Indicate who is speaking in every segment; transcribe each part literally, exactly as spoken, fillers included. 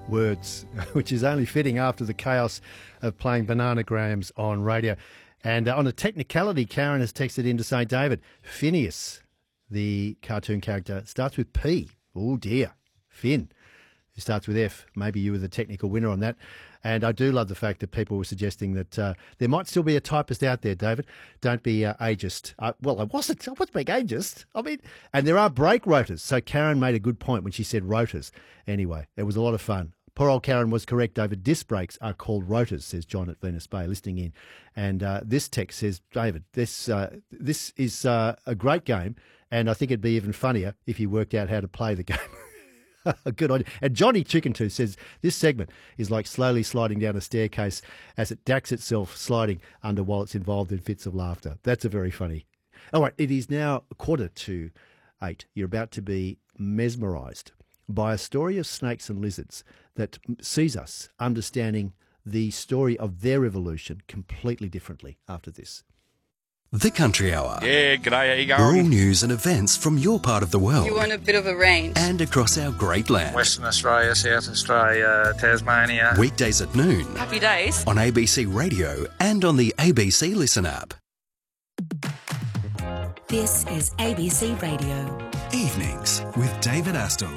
Speaker 1: words, which is only fitting after the chaos of playing bananagrams on radio. And uh, on a technicality, Karen has texted in to say, David, Phineas, the cartoon character, starts with P. Oh, dear. Finn, who starts with F. Maybe you were the technical winner on that. And I do love the fact that people were suggesting that uh, there might still be a typist out there, David. Don't be uh, ageist. Uh, well, I wasn't. I wasn't being ageist. I mean, and there are break rotors. So Karen made a good point when she said rotors. Anyway, it was a lot of fun. Poor old Karen was correct, David. Disc brakes are called rotors, says John at Venus Bay, listening in. And uh, this text says, David, this uh, this is uh, a great game, and I think it'd be even funnier if you worked out how to play the game. Good idea. And Johnny Chicken Tooth says, this segment is like slowly sliding down a staircase as it dacks itself sliding under while it's involved in fits of laughter. That's a very funny. All right, it is now a quarter to eight. You're about to be mesmerised by a story of snakes and lizards that sees us understanding the story of their evolution completely differently after this.
Speaker 2: The Country Hour.
Speaker 3: Yeah, g'day, how you going?
Speaker 2: Rural news and events from your part of the world.
Speaker 4: You want a bit of a range.
Speaker 2: And across our great land.
Speaker 3: Western Australia, South Australia, Tasmania.
Speaker 2: Weekdays at noon.
Speaker 4: Happy days.
Speaker 2: On A B C Radio and on the A B C Listen app.
Speaker 5: This is A B C Radio.
Speaker 2: Evenings with David Astle.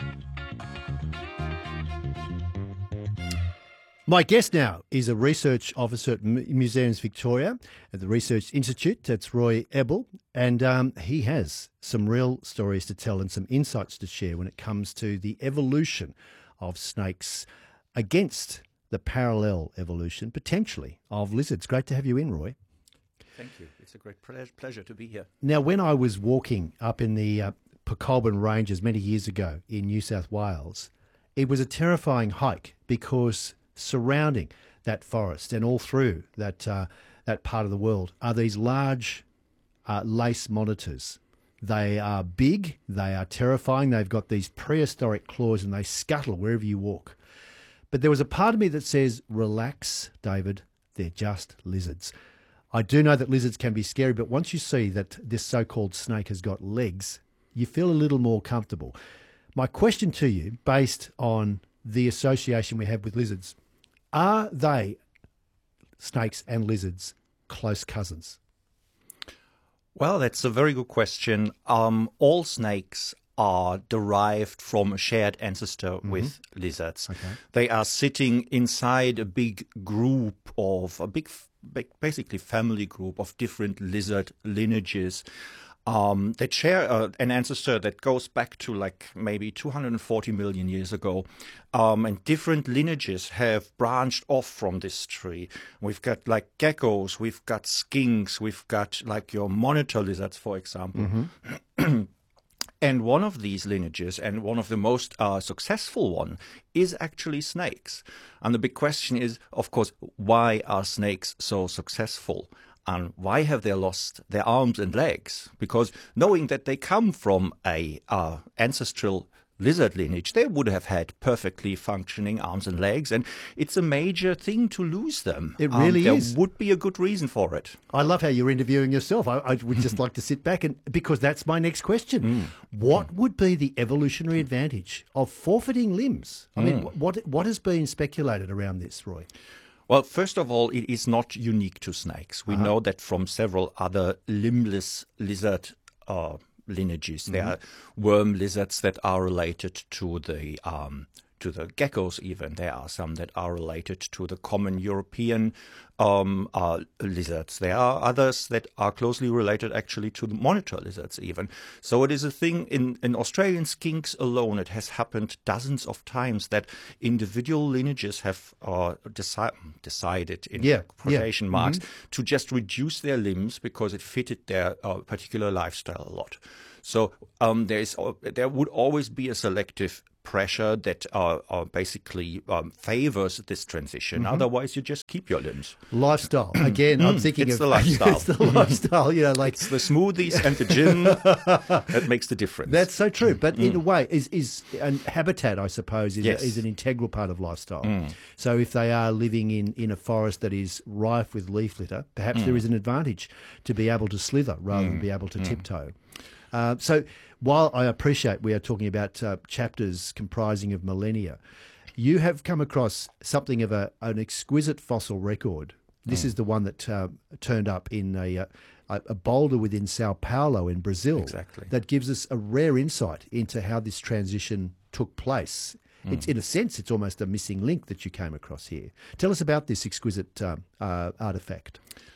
Speaker 1: My guest now is a research officer at Museums Victoria at the Research Institute. That's Roy Ebel, and um, he has some real stories to tell and some insights to share when it comes to the evolution of snakes against the parallel evolution, potentially, of lizards. Great to have you in, Roy.
Speaker 6: Thank you. It's a great pleasure to be here.
Speaker 1: Now, when I was walking up in the uh, Pecolbin Ranges many years ago in New South Wales, it was a terrifying hike because surrounding that forest and all through that uh, that part of the world are these large uh, lace monitors. They are big, they are terrifying, they've got these prehistoric claws and they scuttle wherever you walk. But there was a part of me that says, relax, David, they're just lizards. I do know that lizards can be scary, but once you see that this so-called snake has got legs, you feel a little more comfortable. My question to you, based on the association we have with lizards, are they, snakes and lizards, close cousins?
Speaker 6: Well, that's a very good question. Um, all snakes are derived from a shared ancestor mm-hmm. with lizards. Okay. They are sitting inside a big group of, a big, big basically family group of different lizard lineages. Um, that share uh, an ancestor that goes back to like maybe two hundred forty million years ago. Um, and different lineages have branched off from this tree. We've got like geckos, we've got skinks, we've got like your monitor lizards, for example. Mm-hmm. And one of these lineages, and one of the most uh, successful one, is actually snakes. And the big question is, of course, why are snakes so successful? And why have they lost their arms and legs? Because knowing that they come from a uh, ancestral lizard lineage, they would have had perfectly functioning arms and legs, and it's a major thing to lose them.
Speaker 1: It really
Speaker 6: um,
Speaker 1: is.
Speaker 6: There would be a good reason for it.
Speaker 1: I love how you're interviewing yourself. I, I would just like to sit back, and because that's my next question. Mm. What would be the evolutionary advantage of forfeiting limbs? I mm. mean, what what has been speculated around this, Roy?
Speaker 6: Well, first of all, it is not unique to snakes. We uh-huh. know that from several other limbless lizard uh, lineages. Mm-hmm. There are worm lizards that are related to the um, to the geckos even. There are some that are related to the common European um, uh, lizards. There are others that are closely related actually to the monitor lizards even. So it is a thing in, in Australian skinks alone. It has happened dozens of times that individual lineages have uh, deci- decided in
Speaker 1: yeah,
Speaker 6: quotation
Speaker 1: yeah.
Speaker 6: marks
Speaker 1: mm-hmm.
Speaker 6: to just reduce their limbs because it fitted their uh, particular lifestyle a lot. So um, there is uh, there would always be a selective pressure that uh, uh, basically um, favors this transition. Mm-hmm. Otherwise, you just keep your limbs.
Speaker 1: Lifestyle. Again, I'm thinking
Speaker 6: it's
Speaker 1: of
Speaker 6: the lifestyle.
Speaker 1: It's the lifestyle. You know, like
Speaker 6: it's the smoothies and the gym that makes the difference.
Speaker 1: That's so true. But mm. in a way, is is and habitat, I suppose, is,
Speaker 6: yes.
Speaker 1: a, is an integral part of lifestyle.
Speaker 6: Mm.
Speaker 1: So if they are living in, in a forest that is rife with leaf litter, perhaps mm. there is an advantage to be able to slither rather mm. than be able to mm. tiptoe. Uh, so while I appreciate we are talking about uh, chapters comprising of millennia, You have come across something of a an exquisite fossil record. This mm. is the one that uh, turned up in a, a a boulder within Sao Paulo in Brazil.
Speaker 6: Exactly.
Speaker 1: That gives us a rare insight into how this transition took place. Mm. It's in a sense, it's almost a missing link that you came across here. Tell us about this exquisite um, uh, artifact.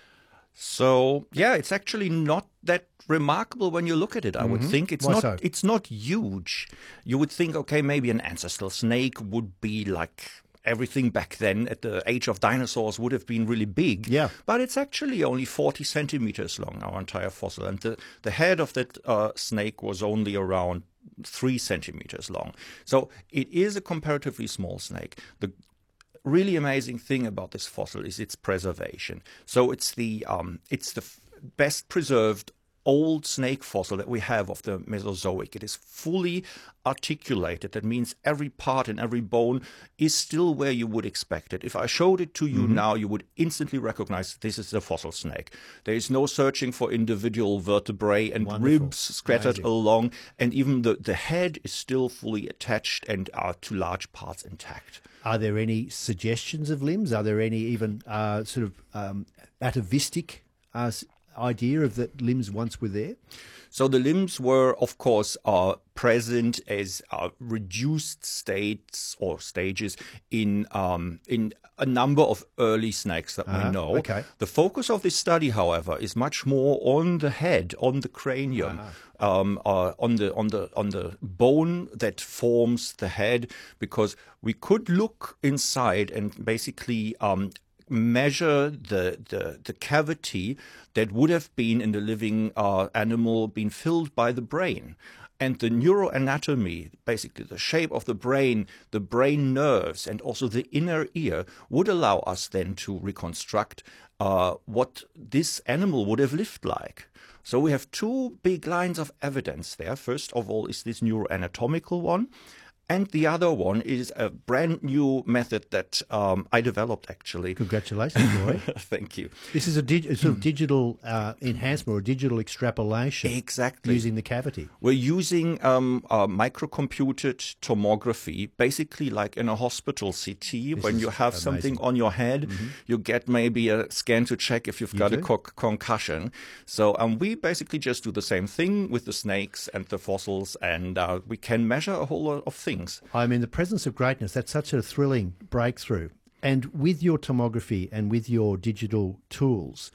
Speaker 6: So, yeah, it's actually not that remarkable when you look at it, I mm-hmm. would think. It's
Speaker 1: Why
Speaker 6: not
Speaker 1: so?
Speaker 6: It's not huge. You would think, okay, maybe an ancestral snake would be like everything back then at the age of dinosaurs would have been really big.
Speaker 1: Yeah.
Speaker 6: But it's actually only forty centimeters long, our entire fossil. And the, the head of that uh, snake was only around three centimeters long. So it is a comparatively small snake. The really amazing thing about this fossil is its preservation. So it's the um, it's the f- best preserved old snake fossil that we have of the Mesozoic. It is fully articulated. That means every part and every bone is still where you would expect it. If I showed it to you mm-hmm. now, you would instantly recognize this is a fossil snake. There is no searching for individual vertebrae and
Speaker 1: Wonderful.
Speaker 6: ribs scattered
Speaker 1: Amazing.
Speaker 6: along, and even the, the head is still fully attached and are to large parts intact.
Speaker 1: Are there any suggestions of limbs? Are there any even uh, sort of um, atavistic uh, idea of that limbs once were there?
Speaker 6: So the limbs were, of course, uh, present as uh, reduced states or stages in um, in a number of early snakes that
Speaker 1: Uh-huh.
Speaker 6: we know.
Speaker 1: Okay.
Speaker 6: The focus of this study, however, is much more on the head, on the cranium,
Speaker 1: Uh-huh.
Speaker 6: um, uh, on the on the on the bone that forms the head, because we could look inside and basically Um, measure the, the the cavity that would have been in the living uh, animal being filled by the brain. And the neuroanatomy, basically the shape of the brain, the brain nerves, and also the inner ear would allow us then to reconstruct uh, what this animal would have lived like. So we have two big lines of evidence there. First of all is this neuroanatomical one. And the other one is a brand new method that um, I developed, actually.
Speaker 1: Congratulations, Roy.
Speaker 6: Thank you.
Speaker 1: This is a, dig- a sort of digital uh, enhancement or digital extrapolation.
Speaker 6: Exactly.
Speaker 1: Using the cavity.
Speaker 6: We're using um, uh, microcomputed tomography, basically like in a hospital C T.
Speaker 1: This
Speaker 6: When
Speaker 1: is
Speaker 6: you have
Speaker 1: amazing.
Speaker 6: something on your head, mm-hmm. you get maybe a scan to check if you've
Speaker 1: You
Speaker 6: got
Speaker 1: do?
Speaker 6: a co- concussion. So um, we basically just do the same thing with the snakes and the fossils, and uh, we can measure a whole lot of things.
Speaker 1: I'm in the presence of greatness. That's such a thrilling breakthrough. And with your tomography and with your digital tools,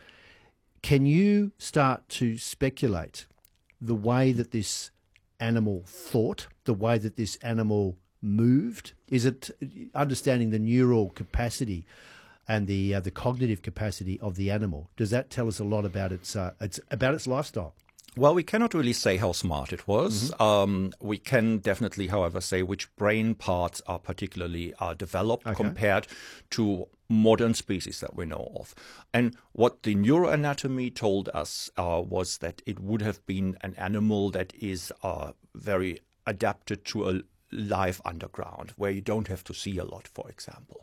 Speaker 1: can you start to speculate the way that this animal thought, the way that this animal moved? Is it understanding the neural capacity and the uh, the cognitive capacity of the animal? Does that tell us a lot about its uh, its about its lifestyle?
Speaker 6: Well, we cannot really say how smart it was. Mm-hmm. Um, we can definitely, however, say which brain parts are particularly uh, developed
Speaker 1: Okay.
Speaker 6: compared to modern species that we know of. And what the neuroanatomy told us uh, was that it would have been an animal that is uh, very adapted to a life underground, where you don't have to see a lot, for example.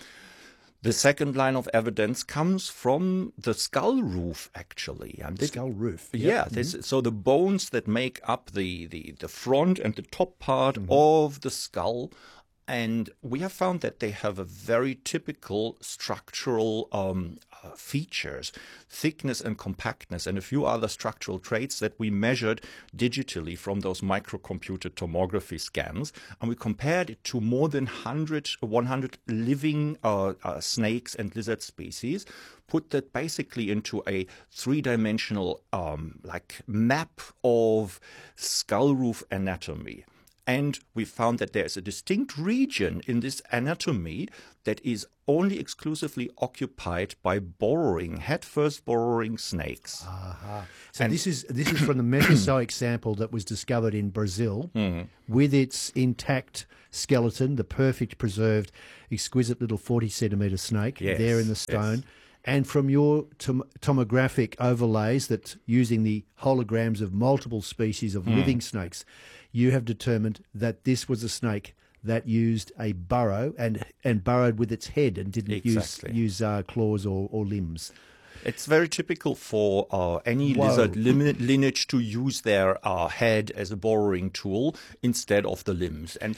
Speaker 6: The second line of evidence comes from the skull roof, actually. And
Speaker 1: The
Speaker 6: it-
Speaker 1: skull roof.
Speaker 6: yeah, this, so the bones that make up the, the, the front and the top part
Speaker 1: Mm-hmm.
Speaker 6: of the skull, and we have found that they have a very typical structural um, uh, features, thickness and compactness, and a few other structural traits that we measured digitally from those microcomputed tomography scans, and we compared it to more than one hundred, one hundred living uh, uh, snakes and lizard species, put that basically into a three-dimensional um, like map of skull roof anatomy. And we found that there's a distinct region in this anatomy that is only exclusively occupied by burrowing, head-first burrowing snakes.
Speaker 1: Aha. So this is this is from the Mesozoic sample that was discovered in Brazil
Speaker 6: Mm-hmm.
Speaker 1: with its intact skeleton, the perfect preserved, exquisite little forty centimetre snake
Speaker 6: Yes,
Speaker 1: there in the stone.
Speaker 6: yes.
Speaker 1: And from your tom- tomographic overlays that using the holograms of multiple species of
Speaker 6: Mm.
Speaker 1: living snakes, you have determined that this was a snake that used a burrow and and burrowed with its head and didn't
Speaker 6: Exactly.
Speaker 1: use use uh, claws or, or limbs.
Speaker 6: It's very typical for uh, any
Speaker 1: Whoa.
Speaker 6: lizard lim- lineage to use their uh, head as a burrowing tool instead of the limbs. And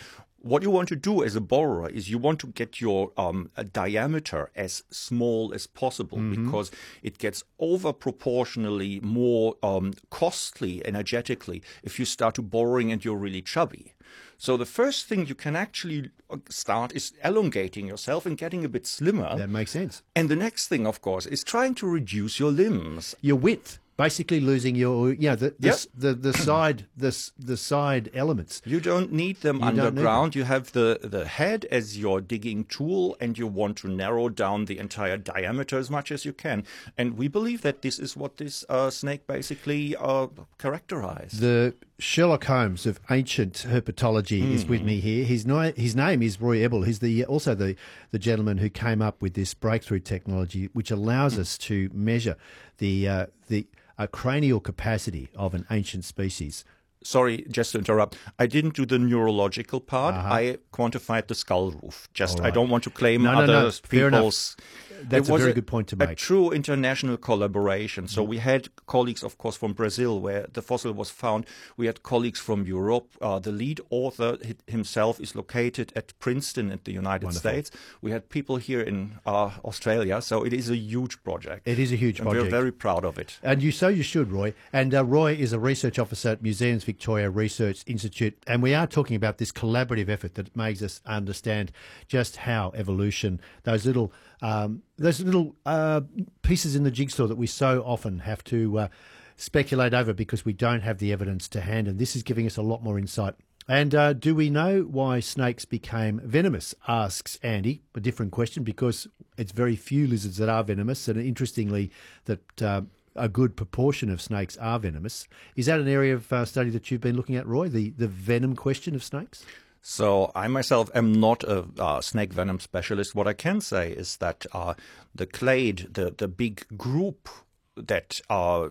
Speaker 6: what you want to do as a borer is you want to get your um, a diameter as small as possible
Speaker 1: Mm-hmm.
Speaker 6: because it gets over proportionally more um, costly energetically if you start to boring and you're really chubby. So the first thing you can actually start is elongating yourself and getting a bit slimmer.
Speaker 1: That makes sense.
Speaker 6: And the next thing, of course, is trying to reduce your limbs.
Speaker 1: Your width, basically losing your, you know, the the
Speaker 6: Yep.
Speaker 1: the, the side the s- the side elements.
Speaker 6: You don't need them
Speaker 1: You don't need
Speaker 6: underground. You have the, the head as your digging tool, and you want to narrow down the entire diameter as much as you can. And we believe that this is what this uh, snake basically uh, characterized.
Speaker 1: The Sherlock Holmes of ancient herpetology is with me here. His, no, his name is Roy Ebel. He's the also the, the gentleman who came up with this breakthrough technology, which allows us to measure the uh, the uh, cranial capacity of an ancient species.
Speaker 6: Sorry, just to interrupt. I didn't do the neurological part.
Speaker 1: Uh-huh.
Speaker 6: I quantified the skull roof. Just
Speaker 1: All
Speaker 6: I
Speaker 1: right.
Speaker 6: don't want to claim
Speaker 1: No, no,
Speaker 6: other
Speaker 1: no. Fair enough.
Speaker 6: people's.
Speaker 1: That's
Speaker 6: It
Speaker 1: a
Speaker 6: was
Speaker 1: very good point to
Speaker 6: A
Speaker 1: make.
Speaker 6: true international collaboration. So we had colleagues, of course, from Brazil, where the fossil was found. We had colleagues from Europe. Uh, the lead author hi- himself is located at Princeton in the United
Speaker 1: Wonderful.
Speaker 6: States. We had people here in uh, Australia. So it is a huge project.
Speaker 1: It is a huge
Speaker 6: and
Speaker 1: project.
Speaker 6: we're very proud of it.
Speaker 1: And you so you should, Roy. And uh, Roy is a research officer at Museums Victoria Research Institute. And we are talking about this collaborative effort that makes us understand just how evolution, those little um, those little uh, pieces in the jigsaw that we so often have to uh, speculate over because we don't have the evidence to hand. And this is giving us a lot more insight. And uh, do we know why snakes became venomous? Asks Andy. A different question because it's very few lizards that are venomous. And interestingly, that uh, a good proportion of snakes are venomous. Is that an area of uh, study that you've been looking at, Roy, the, the venom question of snakes?
Speaker 6: So I myself am not a uh, snake venom specialist. What I can say is that uh, the clade, the, the big group that uh,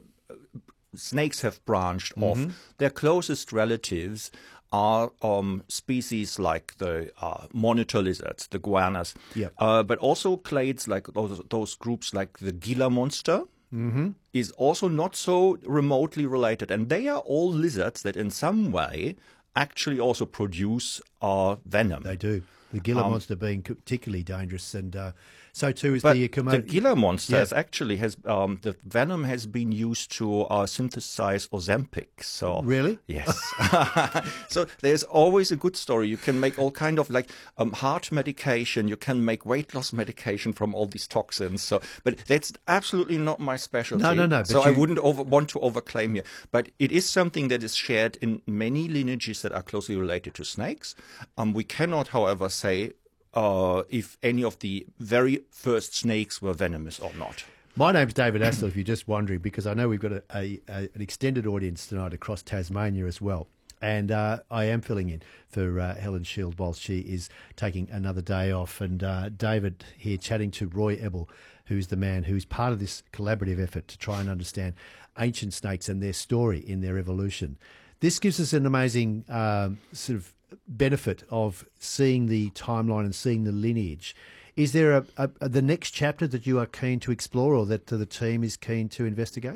Speaker 6: snakes have branched
Speaker 1: Mm-hmm.
Speaker 6: off, their closest relatives are um, species like the uh, monitor lizards, the guanas,
Speaker 1: Yep.
Speaker 6: uh, but also clades like those, those groups like the Gila monster.
Speaker 1: Mm-hmm.
Speaker 6: Is also not so remotely related. And they are all lizards that in some way actually also produce uh, venom.
Speaker 1: They do. The Gila monster being particularly dangerous, and uh, so too is
Speaker 6: But
Speaker 1: the
Speaker 6: the
Speaker 1: Komodo.
Speaker 6: Gila monster
Speaker 1: Yeah.
Speaker 6: has actually has um, the venom has been used to uh, synthesize Ozempic. So
Speaker 1: Really?
Speaker 6: yes. So there's always a good story. You can make all kind of like um, heart medication. You can make weight loss medication from all these toxins. So, but that's absolutely not my specialty.
Speaker 1: No, no, no, but
Speaker 6: So I
Speaker 1: you-
Speaker 6: wouldn't over, want to overclaim here. But it is something that is shared in many lineages that are closely related to snakes. Um, we cannot, however, say uh, if any of the very first snakes were venomous or not.
Speaker 1: My name's David Astle, if you're just wondering, because I know we've got a, a, a, an extended audience tonight across Tasmania as well. And uh, I am filling in for uh, Helen Shield whilst she is taking another day off. And uh, David here chatting to Roy Ebel, who's the man who's part of this collaborative effort to try and understand ancient snakes and their story in their evolution. This gives us an amazing um, sort of benefit of seeing the timeline and seeing the lineage. Is there a, a, a the next chapter that you are keen to explore, or that the team is keen to investigate?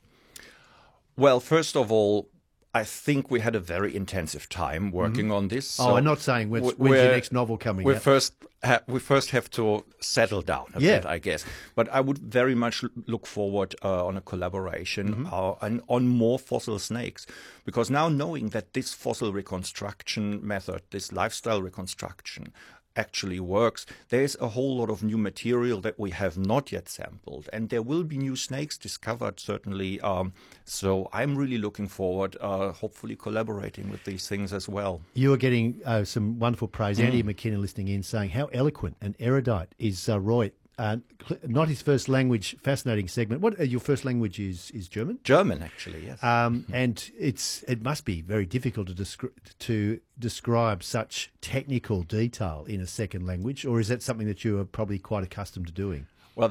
Speaker 6: Well, first of all, I think we had a very intensive time working on this.
Speaker 1: Oh,
Speaker 6: so
Speaker 1: I'm not saying when's,
Speaker 6: w-
Speaker 1: when's your
Speaker 6: we're-
Speaker 1: next novel coming
Speaker 6: we
Speaker 1: out.
Speaker 6: first ha- we first have to settle down a
Speaker 1: Yeah.
Speaker 6: bit, I guess. But I would very much l- look forward uh, on a collaboration
Speaker 1: Mm-hmm.
Speaker 6: uh, and on more fossil snakes, because now knowing that this fossil reconstruction method, this lifestyle reconstruction, actually works, there's a whole lot of new material that we have not yet sampled, and there will be new snakes discovered, certainly. Um, so I'm really looking forward, uh, hopefully collaborating with these things as well.
Speaker 1: You are getting uh, some wonderful praise. Andy McKinnon listening in saying how eloquent and erudite is uh, Roy. Uh, cl- not his first language, fascinating segment. What uh, your first language is is German?
Speaker 6: German, actually, yes.
Speaker 1: Um, and it's it must be very difficult to descri- to describe such technical detail in a second language, or is that something that you are probably quite accustomed to doing?